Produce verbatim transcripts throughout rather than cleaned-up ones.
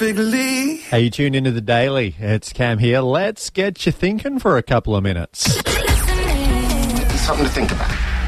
Big Lee. Hey, you tuned into The Daily. It's Cam here. Let's get you thinking for a couple of minutes. Something to think about.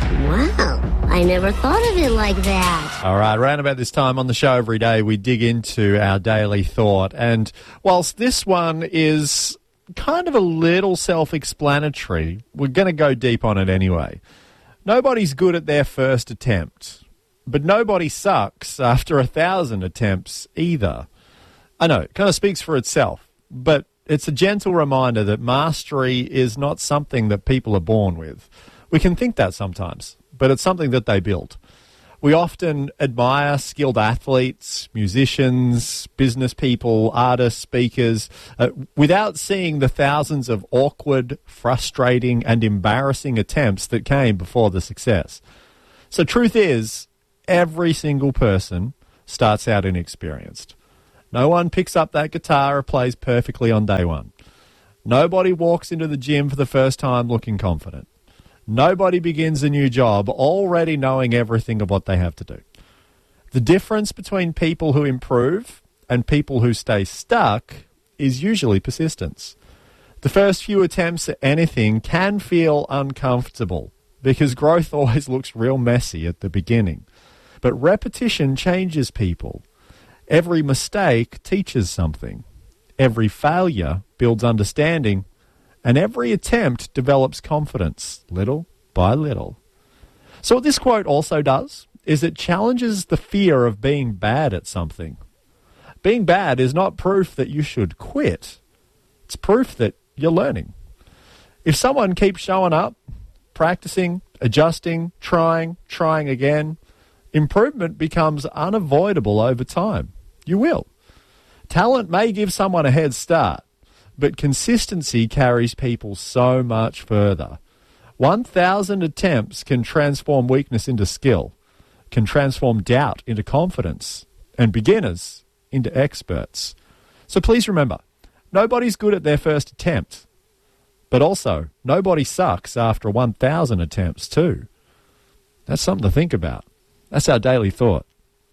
Wow, I never thought of it like that. All right, around about this time on the show every day, we dig into our daily thought. And whilst this one is kind of a little self-explanatory, we're going to go deep on it anyway. Nobody's good at their first attempt, but nobody sucks after a thousand attempts either. I know, it kind of speaks for itself, but it's a gentle reminder that mastery is not something that people are born with. We can think that sometimes, but it's something that they build. We often admire skilled athletes, musicians, business people, artists, speakers, uh, without seeing the thousands of awkward, frustrating, and embarrassing attempts that came before the success. So truth is, every single person starts out inexperienced. No one picks up that guitar or plays perfectly on day one. Nobody walks into the gym for the first time looking confident. Nobody begins a new job already knowing everything of what they have to do. The difference between people who improve and people who stay stuck is usually persistence. The first few attempts at anything can feel uncomfortable because growth always looks real messy at the beginning. But repetition changes people. Every mistake teaches something. Every failure builds understanding. And every attempt develops confidence, little by little. So what this quote also does is it challenges the fear of being bad at something. Being bad is not proof that you should quit. It's proof that you're learning. If someone keeps showing up, practicing, adjusting, trying, trying again, improvement becomes unavoidable over time. You will. Talent may give someone a head start, but consistency carries people so much further. one thousand attempts can transform weakness into skill, can transform doubt into confidence, and beginners into experts. So please remember, nobody's good at their first attempt, but also nobody sucks after one thousand attempts too. That's something to think about. That's our daily thought.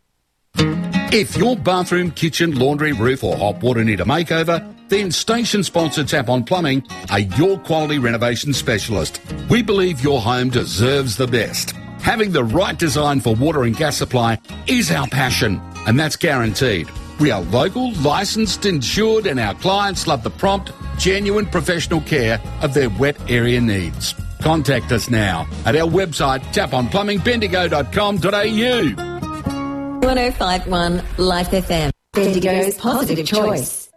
If your bathroom, kitchen, laundry, roof or hot water need a makeover, then station-sponsored Tap On Plumbing are your quality renovation specialist. We believe your home deserves the best. Having the right design for water and gas supply is our passion, and that's guaranteed. We are local, licensed, insured, and our clients love the prompt, genuine professional care of their wet area needs. Contact us now at our website, tap on plumbing bendigo dot com dot a u. one oh five point one Life F M. Bendigo's positive choice.